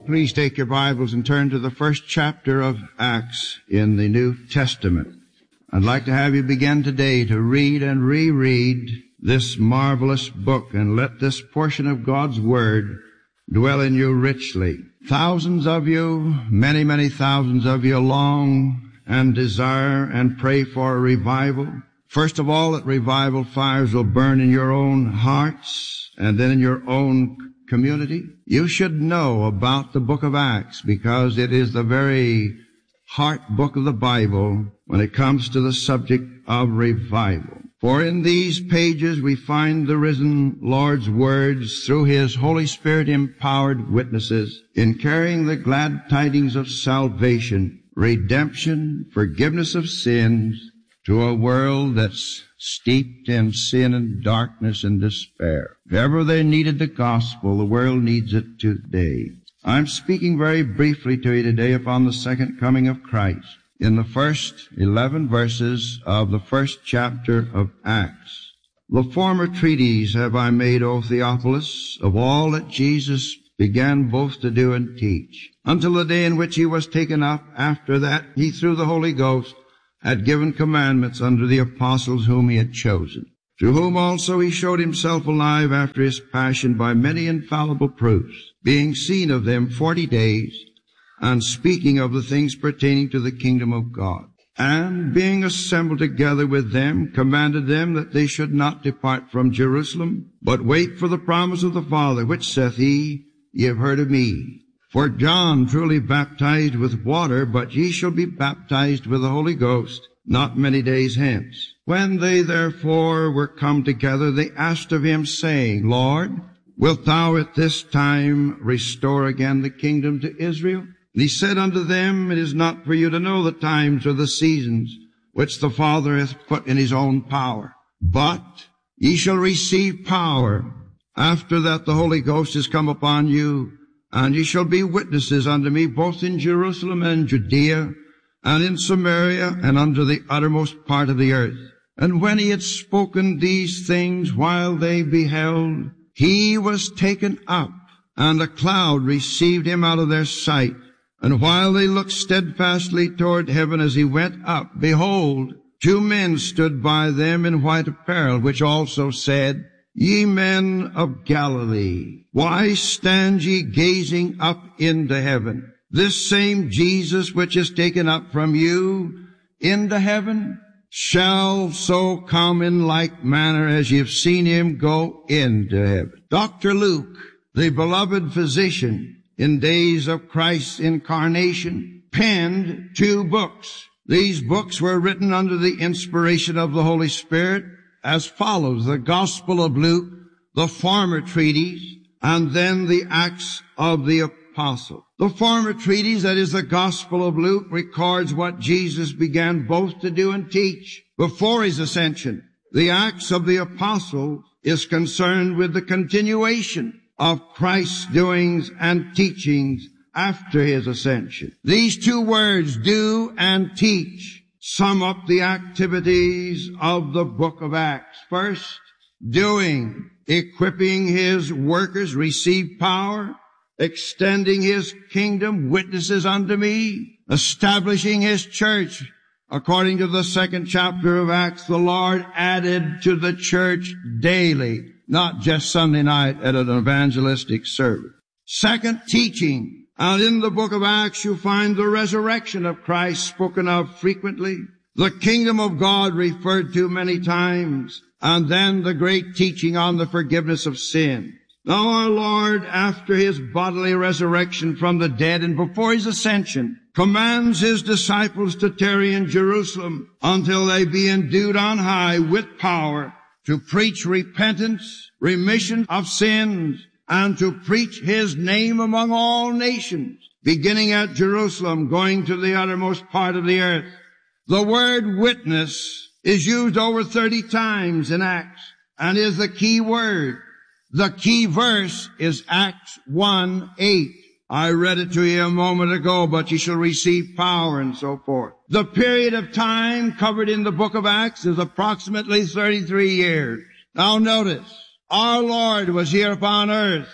Please take your Bibles and turn to the first chapter of Acts in the New Testament. I'd like to have you begin today to read and reread this marvelous book, and let this portion of God's Word dwell in you richly. Thousands of you, many, many thousands of you long and desire and pray for a revival. First of all, that revival fires will burn in your own hearts and then in your own community. You should know about the book of Acts because it is the very heart book of the Bible when it comes to the subject of revival. For in these pages we find the risen Lord's words through His Holy Spirit empowered witnesses in carrying the glad tidings of salvation, redemption, forgiveness of sins to a world that's steeped in sin and darkness and despair. If ever they needed the gospel, the world needs it today. I'm speaking very briefly to you today upon the second coming of Christ in the first 11 verses of the first chapter of Acts. The former treatise have I made, O Theophilus, of all that Jesus began both to do and teach, until the day in which He was taken up. After that He, through the Holy Ghost, had given commandments unto the apostles whom He had chosen, to whom also He showed Himself alive after His passion by many infallible proofs, being seen of them 40 days, and speaking of the things pertaining to the kingdom of God. And being assembled together with them, commanded them that they should not depart from Jerusalem, but wait for the promise of the Father, which saith He, Ye have heard of me. For John truly baptized with water, but ye shall be baptized with the Holy Ghost not many days hence. When they therefore were come together, they asked of Him, saying, Lord, wilt thou at this time restore again the kingdom to Israel? And He said unto them, It is not for you to know the times or the seasons which the Father hath put in His own power, but ye shall receive power after that the Holy Ghost is come upon you, and ye shall be witnesses unto me both in Jerusalem and Judea, and in Samaria, and unto the uttermost part of the earth. And when He had spoken these things while they beheld, He was taken up, and a cloud received Him out of their sight. And while they looked steadfastly toward heaven as He went up, behold, 2 men stood by them in white apparel, which also said, Ye men of Galilee, why stand ye gazing up into heaven? This same Jesus which is taken up from you into heaven shall so come in like manner as ye have seen Him go into heaven. Dr. Luke, the beloved physician in days of Christ's incarnation, penned 2 books. These books were written under the inspiration of the Holy Spirit as follows: the Gospel of Luke, the former treatise, and then the Acts of the Apostle. The former treatise, that is the Gospel of Luke, records what Jesus began both to do and teach before His ascension. The Acts of the Apostle is concerned with the continuation of Christ's doings and teachings after His ascension. These 2 words, do and teach, sum up the activities of the book of Acts. First, doing, equipping His workers, receive power, extending His kingdom, witnesses unto me, establishing His church. According to the 2nd chapter of Acts, the Lord added to the church daily, not just Sunday night at an evangelistic service. Second, teaching. And in the book of Acts you find the resurrection of Christ spoken of frequently, the kingdom of God referred to many times, and then the great teaching on the forgiveness of sin. Now our Lord, after His bodily resurrection from the dead and before His ascension, commands His disciples to tarry in Jerusalem until they be endued on high with power to preach repentance, remission of sins, and to preach His name among all nations, beginning at Jerusalem, going to the uttermost part of the earth. The word witness is used over 30 times in Acts and is the key word. The key verse is Acts 1:8. I read it to you a moment ago, but ye shall receive power and so forth. The period of time covered in the book of Acts is approximately 33 years. Now notice, our Lord was here upon earth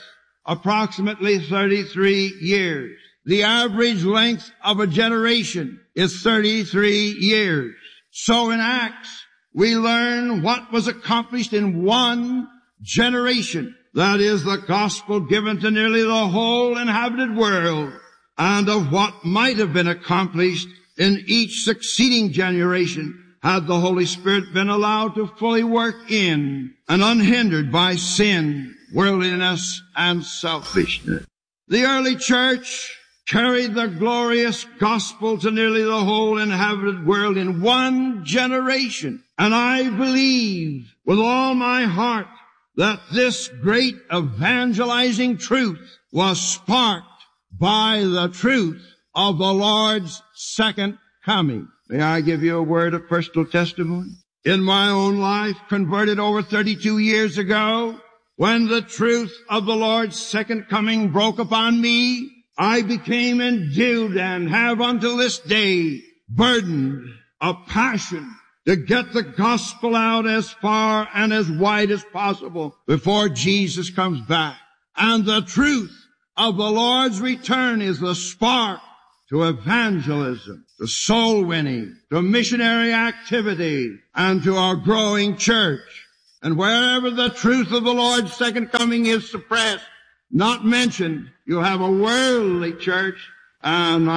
approximately 33 years. The average length of a generation is 33 years. So in Acts, we learn what was accomplished in one generation. That is the gospel given to nearly the whole inhabited world, and of what might have been accomplished in each succeeding generation had the Holy Spirit been allowed to fully work in and unhindered by sin, worldliness, and selfishness. The early church carried the glorious gospel to nearly the whole inhabited world in one generation. And I believe with all my heart that this great evangelizing truth was sparked by the truth of the Lord's second coming. May I give you a word of personal testimony? In my own life, converted over 32 years ago, when the truth of the Lord's second coming broke upon me, I became endued and have until this day burdened a passion to get the gospel out as far and as wide as possible before Jesus comes back. And the truth of the Lord's return is the spark to evangelism, to soul winning, to missionary activity, and to our growing church. And wherever the truth of the Lord's second coming is suppressed, not mentioned, you have a worldly church, and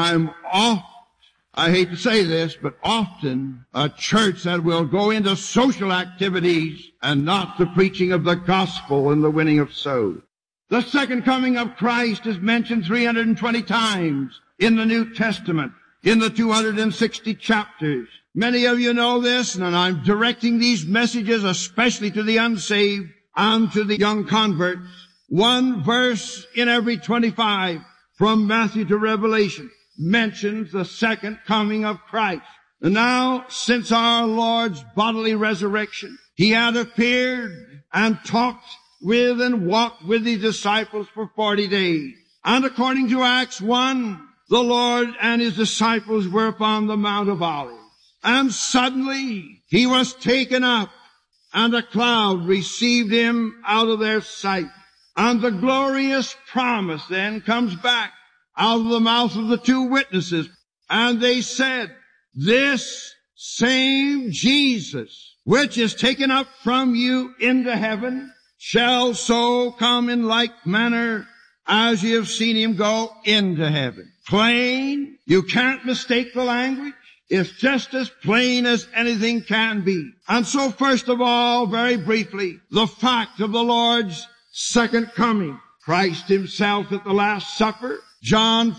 I hate to say this, but often a church that will go into social activities and not the preaching of the gospel and the winning of souls. The second coming of Christ is mentioned 320 times in the New Testament, in the 260 chapters. Many of you know this, and I'm directing these messages especially to the unsaved and to the young converts. One verse in every 25 from Matthew to Revelation mentions the second coming of Christ. And now, since our Lord's bodily resurrection, he had appeared and talked with and walked with his disciples for 40 days. And according to Acts 1, the Lord and his disciples were upon the Mount of Olives. And suddenly he was taken up, and a cloud received him out of their sight. And the glorious promise then comes back out of the mouth of the two witnesses. And they said, this same Jesus, which is taken up from you into heaven, shall so come in like manner as you have seen him go into heaven. Plain. You can't mistake the language. It's just as plain as anything can be. And so first of all, very briefly, the fact of the Lord's second coming. Christ himself at the Last Supper, John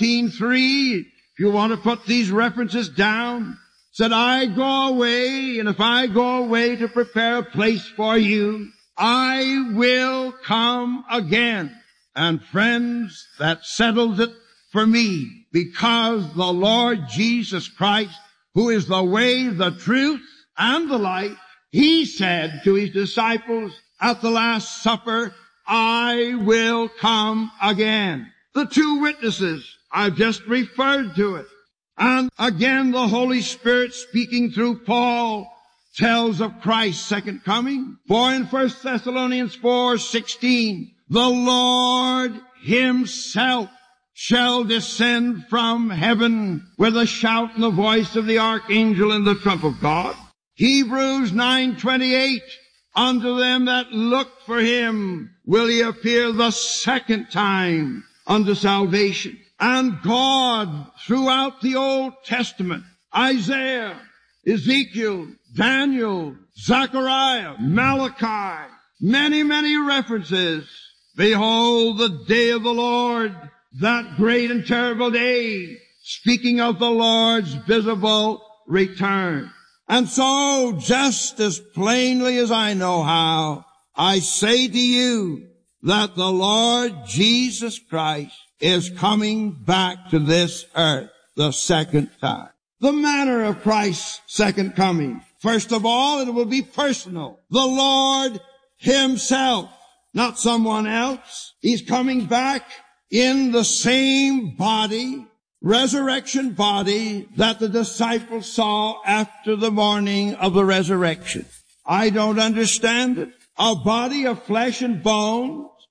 14:3, if you want to put these references down, said, I go away, and if I go away to prepare a place for you, I will come again. And friends, that settles it for me, because the Lord Jesus Christ, who is the way, the truth, and the life, he said to his disciples at the Last Supper, I will come again. The two witnesses, I've just referred to it. And again, the Holy Spirit speaking through Paul tells of Christ's second coming. For in 1 Thessalonians 4:16, the Lord himself shall descend from heaven with a shout and the voice of the archangel and the trump of God. Hebrews 9:28, unto them that look for him will he appear the second time unto salvation. And God, throughout the Old Testament, Isaiah, Ezekiel, Daniel, Zechariah, Malachi, many references. Behold, the day of the Lord, that great and terrible day, speaking of the Lord's visible return. And so, just as plainly as I know how, I say to you that the Lord Jesus Christ is coming back to this earth the second time. The manner of Christ's second coming. First of all, it will be personal. The Lord himself, not someone else. He's coming back in the same body, resurrection body, that the disciples saw after the morning of the resurrection. I don't understand it. A body of flesh and bones,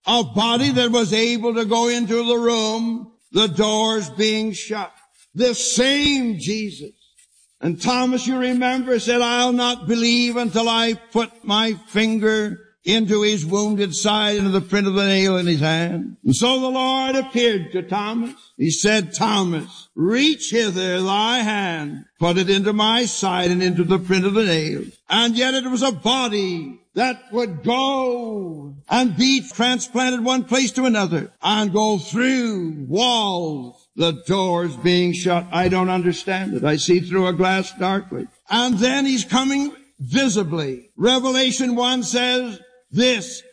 A body that was able to go into the room, the doors being shut. This same Jesus. And Thomas, you remember, said, I'll not believe until I put my finger into his wounded side, into the print of the nail in his hand. And so the Lord appeared to Thomas. He said, Thomas, reach hither thy hand, put it into my side and into the print of the nail. And yet it was a body that would go and be transplanted one place to another and go through walls, the doors being shut. I don't understand it. I see through a glass darkly. And then he's coming visibly. Revelation 1 says, this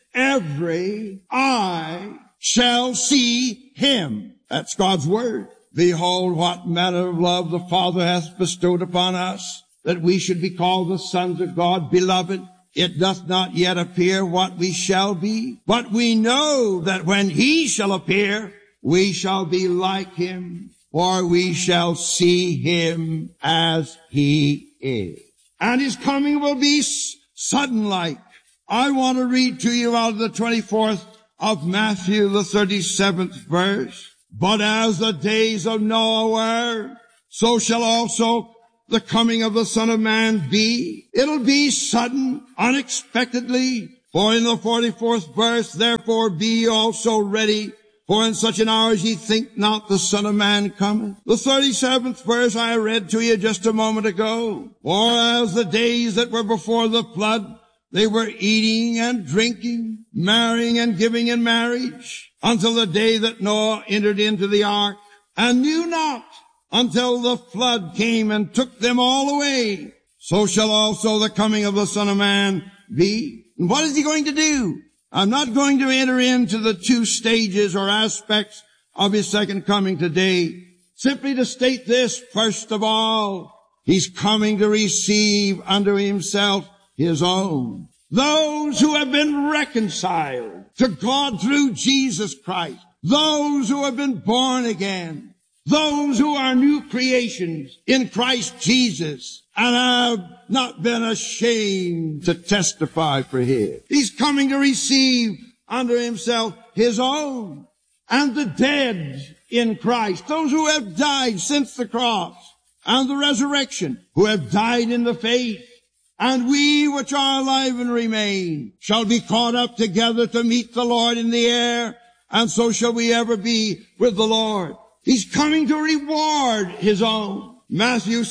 every eye shall see him. That's God's word. Behold, what manner of love the Father hath bestowed upon us, that we should be called the sons of God. Beloved, it doth not yet appear what we shall be, but we know that when he shall appear, we shall be like him, for we shall see him as he is. And his coming will be sudden-like. I want to read to you out of the 24th of Matthew, the 37th verse. But as the days of Noah were, so shall also the coming of the Son of Man be. It'll be sudden, unexpectedly. For in the 44th verse, therefore be also ready, for in such an hour as ye think not, the Son of Man cometh. The 37th verse I read to you just a moment ago. For as the days that were before the flood, they were eating and drinking, marrying and giving in marriage, until the day that Noah entered into the ark, and knew not until the flood came and took them all away. So shall also the coming of the Son of Man be. And what is he going to do? I'm not going to enter into the two stages or aspects of his second coming today. Simply to state this, first of all, he's coming to receive unto himself his own. Those who have been reconciled to God through Jesus Christ. Those who have been born again. Those who are new creations in Christ Jesus and have not been ashamed to testify for him. He's coming to receive unto himself his own. And the dead in Christ, those who have died since the cross and the resurrection, who have died in the faith, and we which are alive and remain shall be caught up together to meet the Lord in the air, and so shall we ever be with the Lord. He's coming to reward his own. Matthew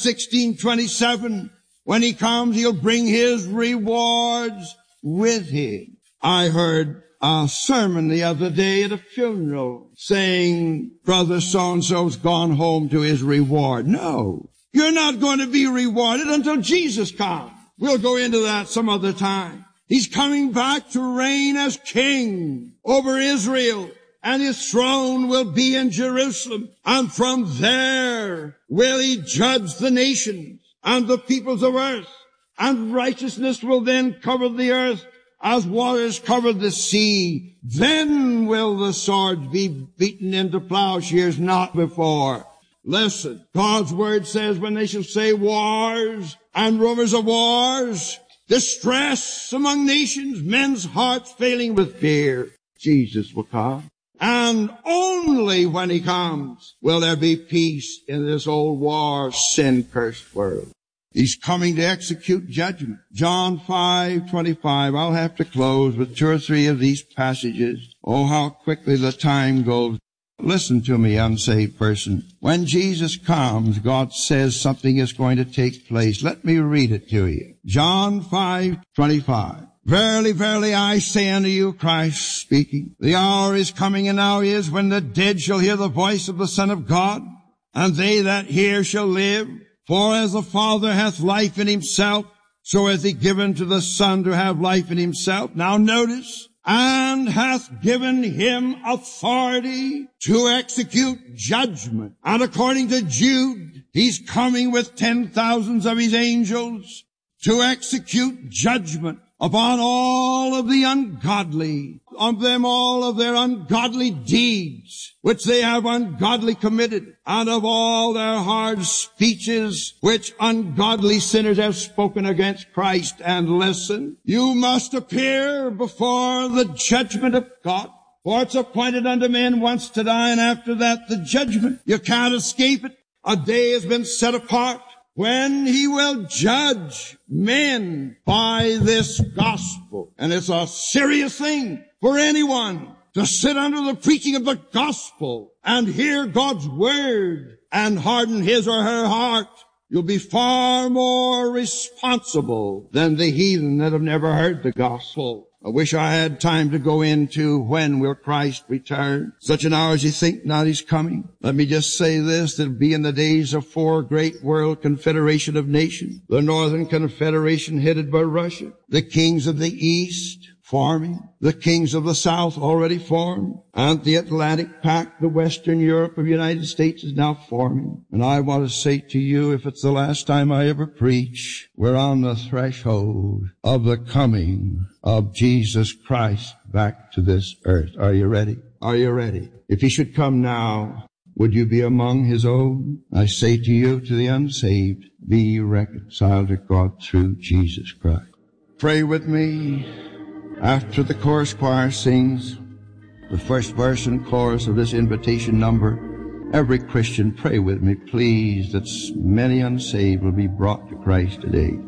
16:27, when he comes, he'll bring his rewards with him. I heard a sermon the other day at a funeral saying, Brother so-and-so's gone home to his reward. No, you're not going to be rewarded until Jesus comes. We'll go into that some other time. He's coming back to reign as king over Israel, and his throne will be in Jerusalem. And from there will he judge the nations and the peoples of earth. And righteousness will then cover the earth as waters cover the sea. Then will the swords be beaten into plowshares, not before. Listen, God's word says when they shall say wars and rumors of wars, distress among nations, men's hearts failing with fear, Jesus will come. And only when he comes will there be peace in this old war, sin-cursed world. He's coming to execute judgment. John 5:25. I'll have to close with two or three of these passages. Oh, how quickly the time goes. Listen to me, unsaved person. When Jesus comes, God says something is going to take place. Let me read it to you. John 5:25. Verily, verily, I say unto you, Christ speaking, the hour is coming and now is when the dead shall hear the voice of the Son of God, and they that hear shall live. For as the Father hath life in himself, so hath he given to the Son to have life in himself. Now notice, and hath given him authority to execute judgment. And according to Jude, he's coming with 10,000s of his angels to execute judgment upon all of the ungodly, of them all of their ungodly deeds, which they have ungodly committed, and of all their hard speeches, which ungodly sinners have spoken against Christ. And listen, you must appear before the judgment of God. For it's appointed unto men once to die, and after that the judgment. You can't escape it. A day has been set apart when he will judge men by this gospel. And it's a serious thing for anyone to sit under the preaching of the gospel and hear God's word and harden his or her heart. You'll be far more responsible than the heathen that have never heard the gospel. I wish I had time to go into when will Christ return. Such an hour as you think not he's coming. Let me just say this, it'll be in the days of four great world confederation of nations. The Northern Confederation headed by Russia. The kings of the East forming. The kings of the South already formed. And the Atlantic Pact, the Western Europe of the United States is now forming. And I want to say to you, if it's the last time I ever preach, we're on the threshold of the coming of Jesus Christ back to this earth. Are you ready? Are you ready? If he should come now, would you be among his own? I say to you, to the unsaved, be ye reconciled to God through Jesus Christ. Pray with me. After the chorus choir sings the first verse and chorus of this invitation number, every Christian, pray with me, please, that many unsaved will be brought to Christ today.